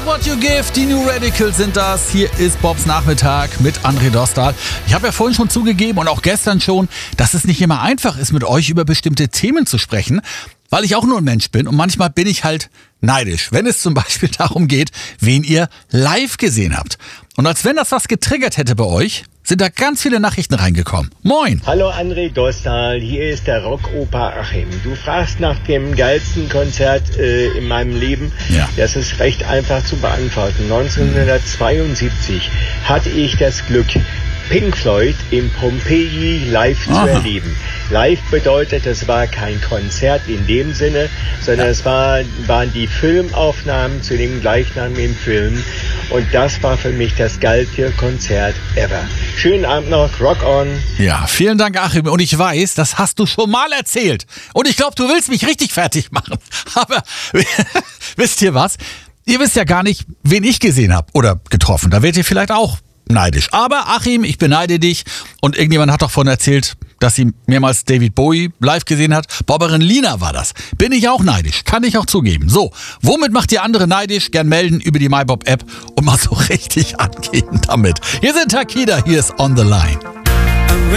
What You Give, die New Radicals sind das. Hier ist Bobs Nachmittag mit André Dostal. Ich habe ja vorhin schon zugegeben und auch gestern schon, dass es nicht immer einfach ist, mit euch über bestimmte Themen zu sprechen, weil ich auch nur ein Mensch bin und manchmal bin ich halt neidisch, wenn es zum Beispiel darum geht, wen ihr live gesehen habt. Und als wenn das was getriggert hätte bei euch, sind da ganz viele Nachrichten reingekommen. Moin! Hallo André Dostal, hier ist der Rockoper Achim. Du fragst nach dem geilsten Konzert in meinem Leben. Ja. Das ist recht einfach zu beantworten. 1972 hatte ich das Glück, Pink Floyd im Pompeji live zu erleben. Live bedeutet, es war kein Konzert in dem Sinne, sondern es waren die Filmaufnahmen zu dem gleichnamigen Film. Und das war für mich das geilste Konzert ever. Schönen Abend noch, rock on. Ja, vielen Dank, Achim. Und ich weiß, das hast du schon mal erzählt. Und ich glaube, du willst mich richtig fertig machen. Aber wisst ihr was? Ihr wisst ja gar nicht, wen ich gesehen habe oder getroffen. Da werdet ihr vielleicht auch neidisch. Aber Achim, ich beneide dich. Und irgendjemand hat doch von erzählt, dass sie mehrmals David Bowie live gesehen hat. Barbara Lina war das. Bin ich auch neidisch. Kann ich auch zugeben. So, womit macht ihr andere neidisch? Gern melden über die MyBob-App und mal so richtig angehen damit. Hier sind Takida, hier ist On The Line.